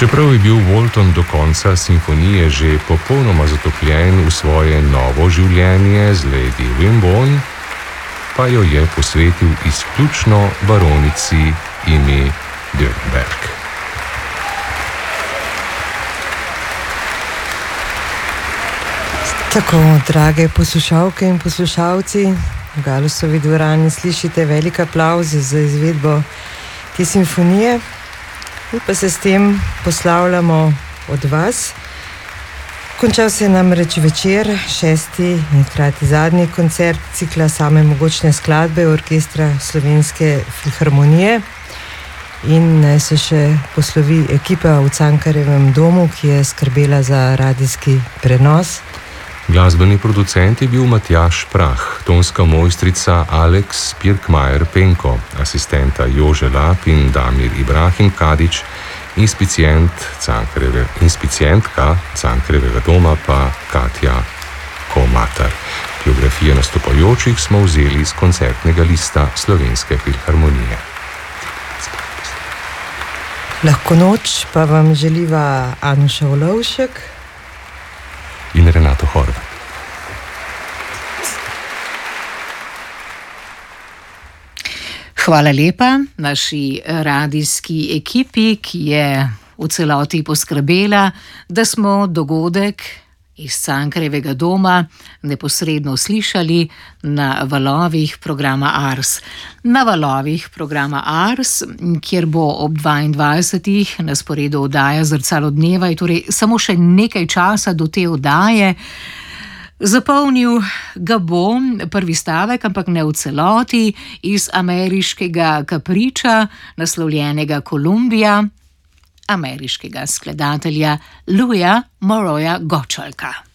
Čeprav je bil Walton do konca simfonije že popolnoma zatopljen v svoje novo življenje z Lady Wimborne, pa jo je posvetil izključno baronici ime Dürrenberg. Tako, drage poslušalke in poslušalci, v Galusovi dvorani slišite velik aplavz za izvedbo te simfonije. Mi pa se s tem poslavljamo od vas. Končal se je namreč večer, 6. in hkrati zadnji koncert cikla Same mogočne skladbe Orkestra Slovenske filharmonije. In naj se še poslovi ekipa v Cankarjevem domu, ki je skrbela za radijski prenos. Glasbeni producent je bil Matjaž Prah, tonska mojstrica Alex Pirkmajer-Penko, asistenta Jože Lap in Damir Ibrahim Kadić, inspicientka Cankarjevega doma pa Katja Komatar. Biografije nastopajočih smo vzeli iz koncertnega lista Slovenske filharmonije. Lahko noč pa vam želiva Anuša Olovšek in Renato Horvat. Hvala lepa naši radijski ekipi, ki je v celoti poskrbela, da smo dogodek iz Cankarjevega doma neposredno slišali na valovih programa Ars. Na valovih programa Ars, kjer bo ob 22. na sporedu oddaja Zrcalo dneva, je torej samo še nekaj časa do te oddaje. Zapolnil ga bo prvi stavek, ampak ne v celoti, iz ameriškega kapriča, naslovljenega Kolumbija, ameriškega skladatelja Louisa Moroya Gottschalka.